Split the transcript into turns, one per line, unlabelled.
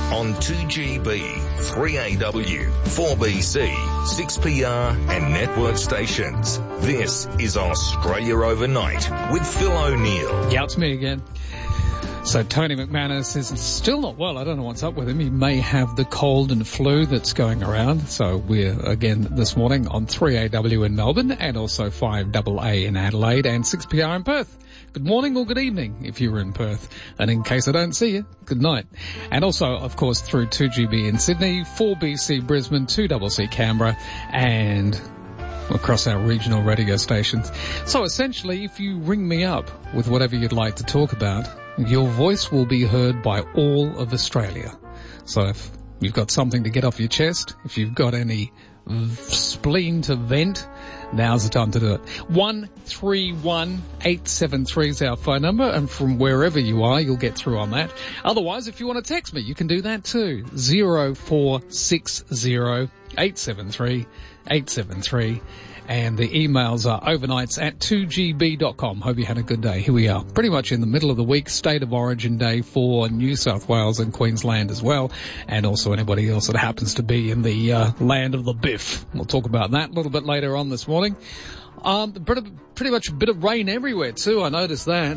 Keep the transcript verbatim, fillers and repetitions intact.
on two G B, three A W, four B C, six P R and network stations. This is Australia Overnight with Phil O'Neill.
Yeah, it's me again. So Tony McManus is still not well. I don't know what's up with him. He may have the cold and flu that's going around. So we're again this morning on three A W in Melbourne and also five A A in Adelaide and six P R in Perth. Good morning or good evening if you were in Perth. And in case I don't see you, good night. And also, of course, through two G B in Sydney, four B C Brisbane, two C C Canberra and across our regional radio stations. So essentially, if you ring me up with whatever you'd like to talk about, your voice will be heard by all of Australia. So if you've got something to get off your chest, if you've got any spleen to vent, now's the time to do it. one three one eight seven three is our phone number, and from wherever you are, you'll get through on that. Otherwise, if you want to text me, you can do that too. zero four six zero eight seven three eight seven three. And the emails are overnights at two G B dot com. Hope you had a good day. Here we are, pretty much in the middle of the week, State of Origin Day for New South Wales and Queensland as well, and also anybody else that happens to be in the uh, land of the biff. We'll talk about that a little bit later on this morning. Um, pretty, pretty much a bit of rain everywhere too, I noticed that.